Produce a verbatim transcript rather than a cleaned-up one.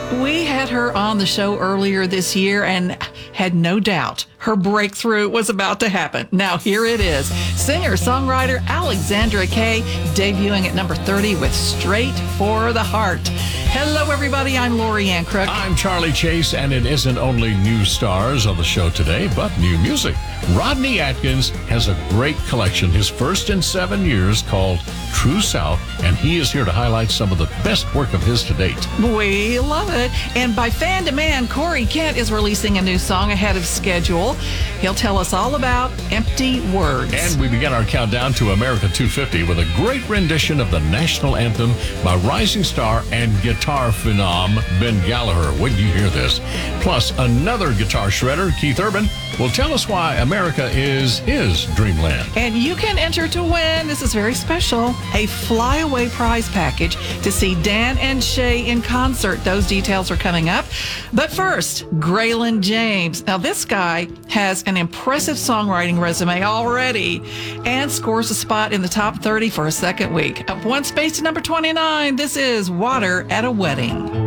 We had her on the show earlier this year and had no doubt her breakthrough was about to happen. Now here it is. Singer-songwriter Alexandra Kay debuting at number thirty with Straight for the Heart. Hello, everybody. I'm Lori Ann Crook. I'm Charlie Chase, and it isn't only new stars on the show today, but new music. Rodney Atkins has a great collection, his first in seven years, called True South, and he is here to highlight some of the best work of his to date. We love it. And by fan demand, Corey Kent is releasing a new song ahead of schedule. He'll tell us all about Empty Words. And we begin our countdown to America two fifty with a great rendition of the national anthem by rising star and guitar phenom Ben Gallagher. When you hear this, plus another guitar shredder, Keith Urban, will tell us why America is his dreamland. And you can enter to win, this is very special, a flyaway prize package to see Dan and Shay in concert. Those details are coming up. But first, Graylin James. Now, this guy has an impressive songwriting resume already and scores a spot in the top thirty for a second week. Up one space to number twenty-nine, this is Water at a Wedding.